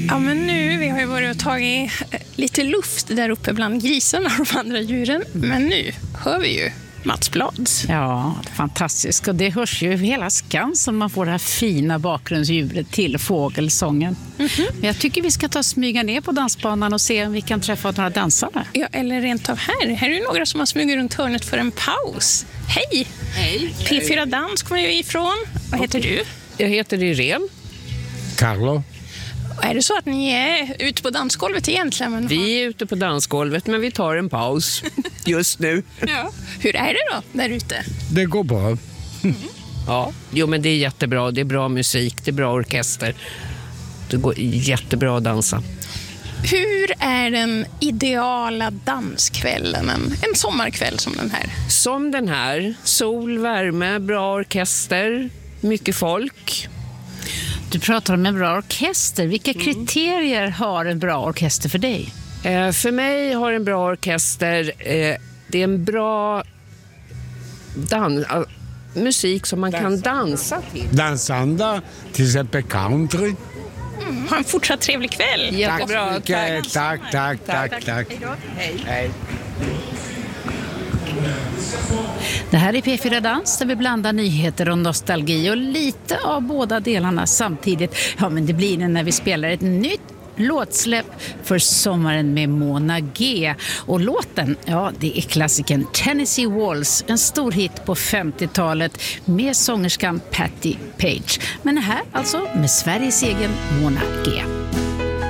Ja, men nu, vi har ju varit och tagit lite luft där uppe bland grisarna och de andra djuren. Men nu hör vi ju Mats Blads. Ja, fantastiskt. Och det hörs ju hela Skansen man får det här fina bakgrundsljudet till fågelsången. Men jag tycker vi ska ta smyga ner på dansbanan och se om vi kan träffa några dansare. Ja, eller rent av här. Här är ju några som har smugit runt hörnet för en paus. Hej! Hej! P4 Dans kommer ju ifrån. Vad heter du? Jag heter Irene. Carlo. Är det så att ni är ute på dansgolvet egentligen? Men Vi är ute på dansgolvet, men vi tar en paus just nu. ja. Hur är det då där ute? Det går bra. Ja, jo, men det är jättebra. Det är bra musik, det är bra orkester. Det går jättebra att dansa. Hur är den ideala danskvällen? En sommarkväll som den här? Som den här. Sol, värme, bra orkester, mycket folk. Du pratar om en bra orkester. Vilka kriterier har en bra orkester för dig? För mig har en bra orkester, det är en bra musik som man kan dansa till. Dansanda, till exempel country. Ha en fortsatt trevlig kväll. Jättebra, Tack. Hej. Det här är P4 Dans där vi blandar nyheter och nostalgi och lite av båda delarna samtidigt. Ja, men det blir det när vi spelar ett nytt låtsläpp för sommaren med Mona G. Och låten, ja, det är klassikern Tennessee Waltz, en stor hit på 50-talet med sångerskan Patti Page. Men här alltså med Sveriges egen Mona G.